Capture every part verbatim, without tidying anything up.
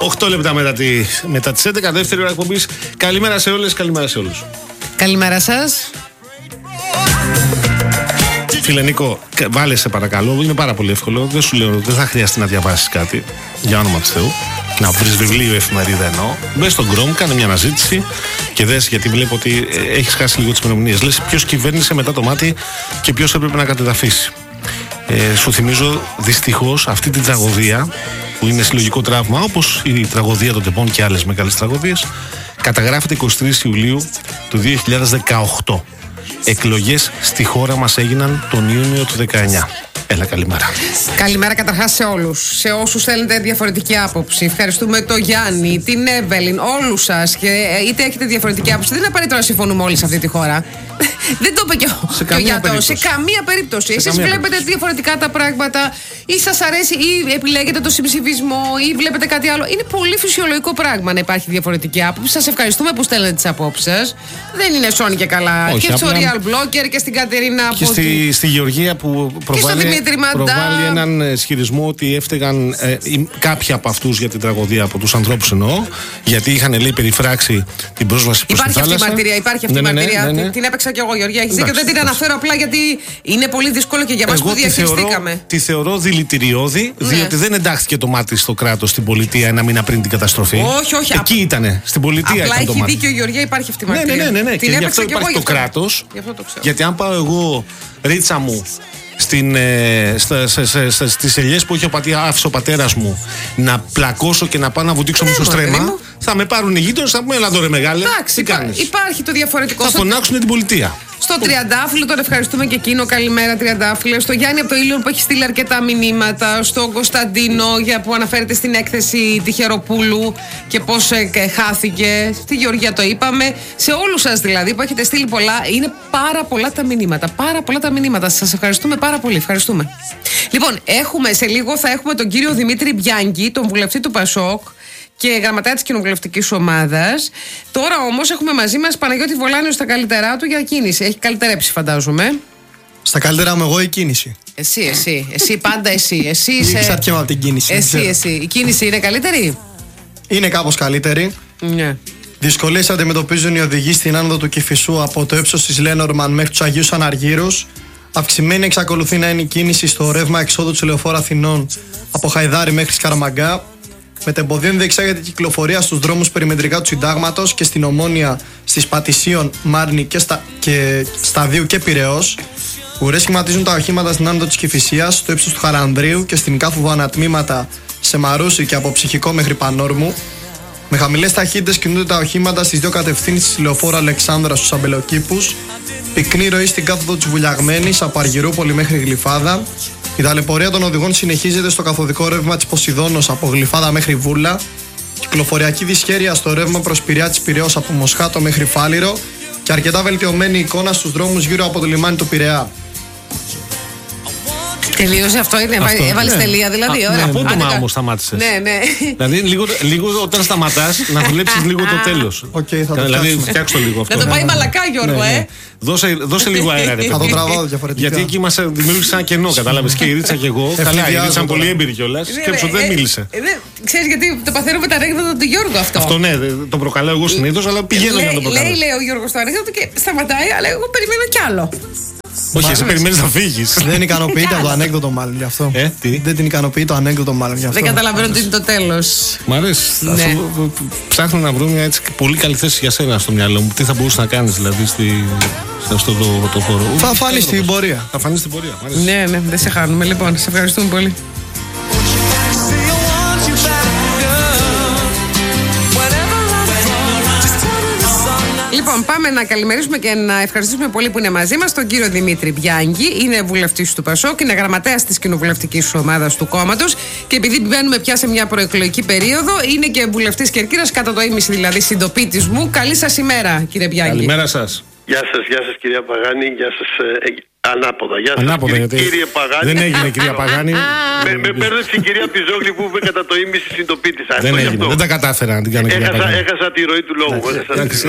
οκτώ λεπτά μετά, τη, μετά τις έντεκα, δεύτερη ώρα εκπομπής. Καλημέρα σε όλες, καλημέρα σε όλους. Καλημέρα σας. Φίλε Νίκο, βάλε σε παρακαλώ, είναι πάρα πολύ εύκολο. Δεν σου λέω, δεν θα χρειαστεί να διαβάσεις κάτι, για όνομα του Θεού. Να βρεις βιβλίο, εφημερίδα εννοώ. Μπες στον Chrome, κάνε μια αναζήτηση και δες, γιατί βλέπω ότι έχεις χάσει λίγο τις ημερομηνίες. Λες ποιος κυβέρνησε μετά το μάτι και ποιος έπρεπε να κατεδαφίσει. Ε, σου θυμίζω δυστυχώς αυτή την τραγωδία, που είναι συλλογικό τραύμα, όπως η τραγωδία των Τεπών και άλλες μεγάλες τραγωδίες, καταγράφεται εικοστή τρίτη Ιουλίου του δύο χιλιάδες δεκαοκτώ. Εκλογές στη χώρα μας έγιναν τον Ιούνιο του δεκαεννιά. Έλα, καλημέρα. Καλημέρα καταρχάς σε όλους. Σε όσους θέλετε διαφορετική άποψη. Ευχαριστούμε τον Γιάννη, την Εύελιν, όλους σας. Και είτε έχετε διαφορετική άποψη, δεν είναι απαραίτητο να συμφωνούμε όλοι σε αυτή τη χώρα. Δεν το είπε και ο Γιάτος. Σε καμία περίπτωση. Εσείς βλέπετε περίπτωση. διαφορετικά τα πράγματα, ή σας αρέσει, ή επιλέγετε το συμψηφισμό, ή βλέπετε κάτι άλλο. Είναι πολύ φυσιολογικό πράγμα να υπάρχει διαφορετική άποψη. Σας ευχαριστούμε που στέλνετε τις απόψεις σας. Δεν είναι σώνει και καλά. Όχι, και στο Real Blogger και στην Κατερίνα. Και στη, στη Γεωργία που προβάλλει, προβάλλει έναν ισχυρισμό ότι έφταιγαν ε, κάποιοι από αυτούς για την τραγωδία, από τους ανθρώπους εννοώ, γιατί είχαν, λέει, περιφράξει την πρόσβαση προς τη θάλασσα. Υπάρχει αυτή η μαρτυρία, υπάρχει αυτή η ναι, ναι, μαρτυρία. Ναι, ναι, ναι. Την έπαιξα κι εγώ, Γεωργία. Έχεις δίκιο, δεν την αναφέρω απλά γιατί είναι πολύ δύσκολο και για μας που διαχειριστήκαμε. Τη θεωρώ δηλητηριώδη, ναι. διότι δεν εντάχθηκε το μάτι στο κράτος στην πολιτεία ένα μήνα πριν την καταστροφή. Όχι, όχι. Εκεί ήτανε, στην πολιτεία. Απλά έχει δίκιο, Γεωργία, υπάρχει αυτή η μαρτυρία. Ναι, ναι, ναι, ναι. Και γι' αυτό υπάρχει το κράτος. Γιατί αν πάω εγώ, ρίτσα μου, Στην, ε, στα, σε, σε, σε, στις ελιές που έχει ο πατή, άφησε ο πατέρας μου να πλακώσω και να πάω να βουτήξω μου στο στρέμμα, θα με πάρουν οι γείτονες, θα πούμε έλα εδώ ρε μεγάλε. Εντάξει, τι κάνεις. Υπάρχει το διαφορετικό. Θα φωνάξουν την πολιτεία. Στο Τριαντάφυλλο τον ευχαριστούμε και εκείνο. Καλημέρα, Τριαντάφυλλο. Στο Γιάννη από το Ήλιον που έχει στείλει αρκετά μηνύματα. Στον Κωνσταντίνο για που αναφέρεται στην έκθεση Τυχεροπούλου και πώς ε, χάθηκε. Στη Γεωργία το είπαμε. Σε όλους σας δηλαδή που έχετε στείλει πολλά. Είναι πάρα πολλά τα μηνύματα. Πάρα πολλά τα μηνύματα. Σας ευχαριστούμε πάρα πολύ. Ευχαριστούμε. Λοιπόν, έχουμε σε λίγο θα έχουμε τον κύριο Δημήτρη Μπιάνγκη, τον βουλευτή του Πασόκ και γραμματέα της κοινοβουλευτικής ομάδας. Τώρα όμως έχουμε μαζί μας Παναγιώτη Βολάνιο στα καλύτερά του για κίνηση. Έχει καλυτερέψει, φαντάζομαι. Στα καλύτερά μου εγώ η κίνηση. Εσύ, εσύ, εσύ, πάντα εσύ. Εσύ είσαι. Είσαι αρκετά από την κίνηση. Εσύ, εσύ. Η κίνηση είναι καλύτερη. Είναι κάπως καλύτερη. Ναι. Δυσκολίες αντιμετωπίζουν οι οδηγοί στην άνοδο του Κηφισού από το ύψος της Λένορμαν μέχρι τους Αγίους Αναργύρους. Αυξημένη εξακολουθεί να είναι η κίνηση στο ρεύμα εξόδου του Λεωφόρου Αθηνών από Χαϊδάρη μέχρι Σκαραμαγκά. Μετεμποδίων διεξάγεται η κυκλοφορία στους δρόμους περιμετρικά του Συντάγματος και στην Ομόνια, στις Πατησίων, Μάρνη και, στα, και Σταδίου και Πειραιώς. Ουρές σχηματίζουν τα οχήματα στην άνοδο της Κηφισίας, στο ύψος του Χαρανδρίου και στην Κάθοδο ανατμήματα σε Μαρούσι και από Ψυχικό μέχρι Πανόρμου. Με χαμηλές ταχύτητες κινούνται τα οχήματα στις δύο κατευθύνσεις της Λεωφόρου Αλεξάνδρα στους Αμπελοκήπους. Πυκνή ροή στην Κάθοδο της Βουλιαγμένης από Αργυρούπολη μέχρι Γλυφάδα. Η ταλαιπωρία των οδηγών συνεχίζεται στο καθοδικό ρεύμα της Ποσειδώνος από Γλυφάδα μέχρι Βούλα. Κυκλοφοριακή δυσχέρεια στο ρεύμα προς Πειραιά της Πειραιώς από Μοσχάτο μέχρι Φάληρο. Και αρκετά βελτιωμένη εικόνα στους δρόμους γύρω από το λιμάνι του Πειραιά. Τελείωσε αυτό, είναι. Έβαλε ναι. τελεία δηλαδή. Α, ναι, απότομα όμως σταμάτησες. Ναι, ναι. Δηλαδή λίγο, λίγο όταν σταματάς να δουλέψεις λίγο το τέλος. Okay, θα το δηλαδή φτιάξω το λίγο αυτό. Να το πάει μαλακά, Γιώργο, ναι, ναι. ε. Δώσε, δώσε λίγο αέρα, ρε. Θα το τραβάω διαφορετικά. Γιατί εκεί μας δημιούργησε ένα κενό, κατάλαβες. Και η Ρίτσα και εγώ. Καλά, η Ρίτσα ήταν πολύ έμπειρη κιόλας. Σκέψου δεν μίλησε. Ξέρεις γιατί το παθαίνουμε τα ανέκδοτα του Γιώργου αυτό. Αυτό ναι, το προκαλώ εγώ συνήθως, αλλά πηγαίνω για να το προκαλώ. Λέει, λέει ο Γιώργος το ανέκδοτο και σταματάει, αλλά εγώ περιμένω κι άλλο. Όχι, εσύ περιμένεις να φύγεις. Δεν ικανοποιείται το ανέκδοτο μάλλον γι' αυτό. Ε, τι? Δεν την ικανοποιεί το ανέκδοτο μάλλον γι' αυτό. Δεν καταλαβαίνω τι είναι το τέλος. Μ' αρέσει. Ναι. Ψάχνω να βρω μια έτσι πολύ καλή θέση για σένα στο μυαλό μου. Τι θα μπορούσε να κάνεις δηλαδή στη, σε αυτό το, το χώρο. Θα φανεί στην πορεία. Θα φανεί στην πορεία. Ναι, ναι, δεν σε χάνουμε. Λοιπόν, σε ευχαριστούμε πολύ. Λοιπόν, πάμε να καλημερίσουμε και να ευχαριστήσουμε πολύ που είναι μαζί μας τον κύριο Δημήτρη Μπιάνγκη. Είναι βουλευτής του Πασόκ, είναι γραμματέας της κοινοβουλευτικής ομάδας του κόμματος και επειδή μπαίνουμε πια σε μια προεκλογική περίοδο, είναι και βουλευτής Κερκύρας, κατά το ίμιση δηλαδή συντοπίτης μου. Καλή σας ημέρα, κύριε Μπιάνγκη. Καλημέρα σας. Γεια σας, γεια σας κυρία Παγάνη, γεια σας. Ε, Ανάποδα. Γεια σας, Ανάποδα, κύριε, γιατί κύριε Παγάνη. δεν έγινε, κυρία Παγάνη. με, με παίρνετε η κυρία Πιζόγλη που είπε κατά το ίμιση συντοπίτησα. Δεν έγινε, δεν τα κατάφερα να την κάνω, κυρία Έχασα, Παγάνη. έχασα τη ροή του λόγου. Εντάξει,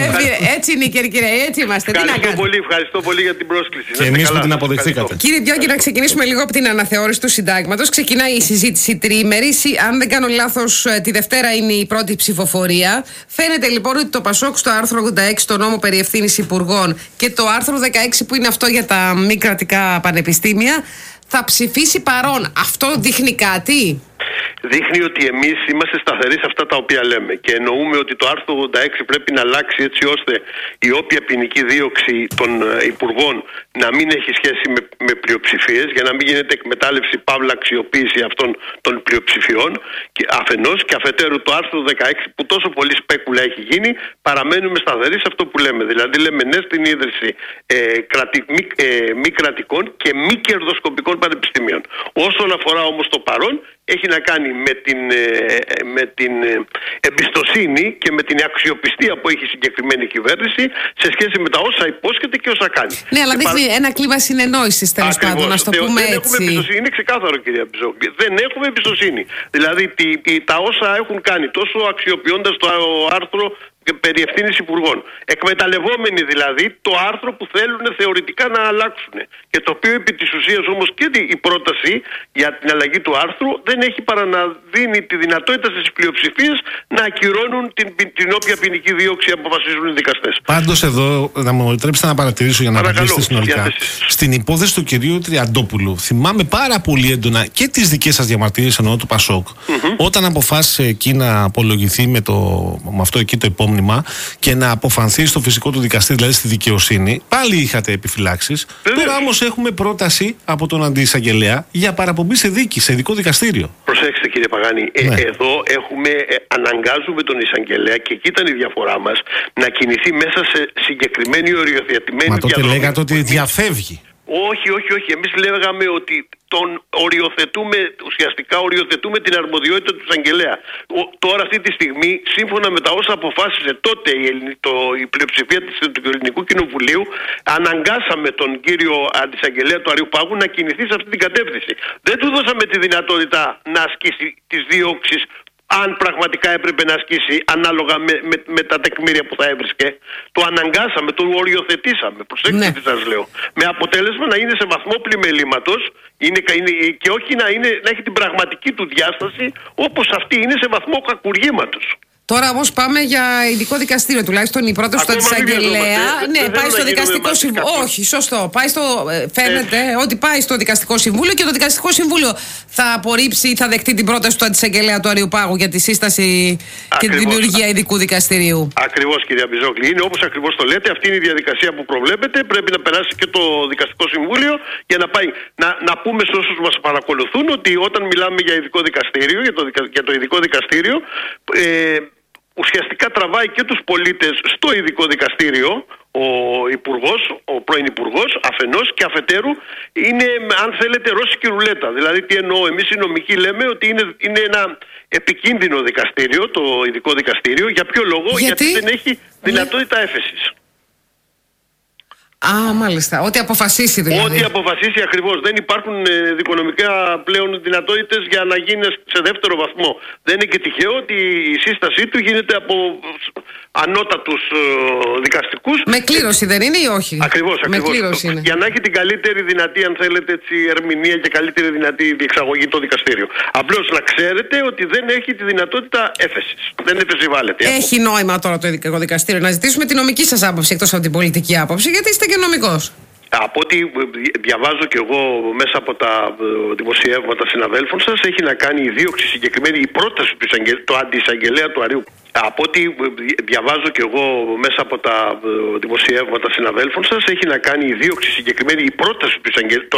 Έτσι είναι, κύριε, κύριε, έτσι είμαστε. Τι να Ευχαριστώ κάνουμε. πολύ, ευχαριστώ πολύ για την πρόσκληση. Και εμείς που την αποδεχθήκατε. Κύριε Διώργη, να ξεκινήσουμε λίγο από την αναθεώρηση του συντάγματος. Ξεκινάει η συζήτηση τριήμερη. Αν δεν κάνω λάθος, τη Δευτέρα είναι η πρώτη ψηφοφορία. Φαίνεται λοιπόν ότι το ΠΑΣΟΚ στο άρθρο ογδόντα έξι, το νόμο περί ευθύνης υπουργών, και το άρθρο δεκαέξι, που είναι αυτό για τα μη κρατικά πανεπιστήμια, θα ψηφίσει παρόν. Αυτό δείχνει κάτι? Δείχνει ότι εμείς είμαστε σταθεροί σε αυτά τα οποία λέμε και εννοούμε ότι το άρθρο ογδόντα έξι πρέπει να αλλάξει έτσι ώστε η όποια ποινική δίωξη των υπουργών να μην έχει σχέση με, με πλειοψηφίες, για να μην γίνεται εκμετάλλευση, παύλα αξιοποίηση αυτών των πλειοψηφιών, και αφενός, και αφετέρου το άρθρο δεκαέξι που τόσο πολύ σπέκουλα έχει γίνει, παραμένουμε σταθεροί σε αυτό που λέμε. Δηλαδή λέμε ναι στην ίδρυση ε, κρατη, μη, ε, μη κρατικών και μη κερδοσκοπικών πανεπιστημίων. Όσον αφορά όμως το παρόν, έχει να κάνει με την, με την εμπιστοσύνη και με την αξιοπιστία που έχει η συγκεκριμένη κυβέρνηση σε σχέση με τα όσα υπόσχεται και όσα κάνει. Ναι, αλλά και δείχνει παρα... ένα κλίμα συνεννόησης, τέλος πάντων, να το πούμε δεν έτσι. Έχουμε εμπιστοσύνη. Είναι ξεκάθαρο, κυρία Πιζόγλη. Δεν έχουμε εμπιστοσύνη. Δηλαδή τι, τι, τα όσα έχουν κάνει, τόσο αξιοποιώντας το άρθρο περί ευθύνης υπουργών, εκμεταλλευόμενοι δηλαδή το άρθρο που θέλουν θεωρητικά να αλλάξουν, και το οποίο επί της ουσίας όμως και η πρόταση για την αλλαγή του άρθρου δεν έχει παρά να δίνει τη δυνατότητα στις πλειοψηφίες να ακυρώνουν την, την όποια ποινική δίωξη αποφασίζουν οι δικαστές. Πάντως εδώ, να μου επιτρέψετε να παρατηρήσω για να απαντήσετε συνολικά. Στην υπόθεση του κυρίου Τριαντόπουλου, θυμάμαι πάρα πολύ έντονα και τις δικές σας διαμαρτυρίες, εννοώ του ΠΑΣΟΚ, mm-hmm. όταν αποφάσισε εκεί να απολογηθεί με, το, με αυτό εκεί το επόμενο και να αποφανθεί στο φυσικό του δικαστή, δηλαδή στη δικαιοσύνη. Πάλι είχατε επιφυλάξεις. Τώρα όμως έχουμε πρόταση από τον αντιεισαγγελέα για παραπομπή σε δίκη, σε ειδικό δικαστήριο. Προσέξτε, κύριε Παγάνη, ναι. ε, εδώ έχουμε, ε, αναγκάζουμε τον εισαγγελέα, και εκεί ήταν η διαφορά μας, να κινηθεί μέσα σε συγκεκριμένη οριοθετημένη διαδρομή. Μα τότε διαδρομή. λέγατε ότι διαφεύγει. Όχι, όχι, όχι. Εμείς λέγαμε ότι τον οριοθετούμε, ουσιαστικά οριοθετούμε την αρμοδιότητα του εισαγγελέα. Ο, τώρα αυτή τη στιγμή, σύμφωνα με τα όσα αποφάσισε τότε η, Ελλην, το, η πλειοψηφία της, του Ελληνικού Κοινοβουλίου, αναγκάσαμε τον κύριο αντισαγγελέα του Αριού Πάγου να κινηθεί σε αυτή την κατεύθυνση. Δεν του δώσαμε τη δυνατότητα να ασκήσει τις διώξεις αν πραγματικά έπρεπε να ασκήσει ανάλογα με, με, με τα τεκμήρια που θα έβρισκε. Το αναγκάσαμε, το οριοθετήσαμε. Προσέξτε ναι. τι σας λέω. Με αποτέλεσμα να είναι σε βαθμό πλημελήματος, είναι, είναι, και όχι να, είναι, να έχει την πραγματική του διάσταση, όπως αυτή είναι σε βαθμό κακουργήματος. Τώρα όμως πάμε για ειδικό δικαστήριο, τουλάχιστον η πρόταση του αντισαγγελέα. Ναι, δεν πάει στο δικαστικό συμβούλιο. Όχι, σωστό. Πάει στο, φαίνεται ε. ότι πάει στο δικαστικό συμβούλιο και το δικαστικό συμβούλιο θα απορρίψει ή θα δεχτεί την πρόταση του αντισαγγελέα του Αριού Πάγου για τη σύσταση ακριβώς. και τη δημιουργία ειδικού δικαστηρίου. Ακριβώς, κυρία Μπιζόγλη. Είναι όπως ακριβώς το λέτε. Αυτή είναι η διαδικασία που προβλέπετε. Πρέπει να περάσει και το δικαστικό συμβούλιο για να πάει. Να, να πούμε σε όσους μας παρακολουθούν ότι όταν μιλάμε για ειδικό δικαστήριο, για το, για το ειδικό δικαστήριο, ε, ουσιαστικά τραβάει και τους πολίτες στο ειδικό δικαστήριο ο υπουργός, ο πρώην υπουργός, αφενός, και αφετέρου είναι, αν θέλετε, ρώσικη ρουλέτα. Δηλαδή τι εννοώ, εμείς οι νομικοί λέμε ότι είναι, είναι ένα επικίνδυνο δικαστήριο, το ειδικό δικαστήριο. Για ποιο λόγο? Γιατί, Γιατί δεν έχει δυνατότητα έφεσης. Α, μάλιστα. Ό,τι αποφασίσει δηλαδή. Ό,τι αποφασίσει ακριβώς. Δεν υπάρχουν ε, δικονομικά πλέον δυνατότητες για να γίνει σε δεύτερο βαθμό. Δεν είναι και τυχαίο ότι η σύστασή του γίνεται από ανώτατους ε, δικαστικούς. Με κλήρωση δεν είναι ή όχι? Ακριβώς, ακριβώς. Με κλήρωση είναι. Για να έχει την καλύτερη δυνατή, αν θέλετε, έτσι, ερμηνεία και καλύτερη δυνατή διεξαγωγή το δικαστήριο. Απλώς να ξέρετε ότι δεν έχει τη δυνατότητα έφεσης. Δεν εφεσιβάλλεται. Έχει νόημα τώρα το ειδικό δικαστήριο να ζητήσουμε τη νομική σας άποψη εκτός από την πολιτική άποψη, γιατί είστε και νομικός. Από ό,τι διαβάζω και εγώ μέσα από τα δημοσιεύματα συναδέλφων σας, έχει να κάνει η δίωξη συγκεκριμένη, η πρόταση του, του αντιεισαγγελέα του Αριού. Από ό,τι διαβάζω και εγώ μέσα από τα δημοσιεύματα συναδέλφων σας, έχει να κάνει η δίωξη συγκεκριμένη, η πρόταση του